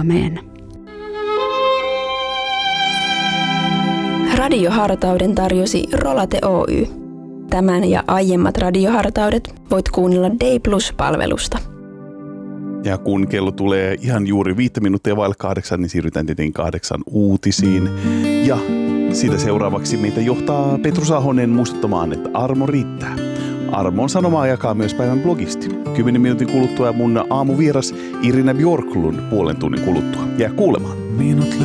Aamen. Radiohartauden tarjosi Rolate Oy. Tämän ja aiemmat radiohartaudet voit kuunnella Day Plus-palvelusta. Ja kun kello tulee ihan juuri 5 minuuttia vaille 8, niin siirrytään tietenkin 8 uutisiin. Ja siitä seuraavaksi meitä johtaa Petrus Ahonen muistuttamaan, että armo riittää. Armon sanomaa jakaa myös päivän blogisti. 10 minuutin kuluttua mun aamuvieras Irina Björklund puolen tunnin kuluttua. Jää kuulemaan.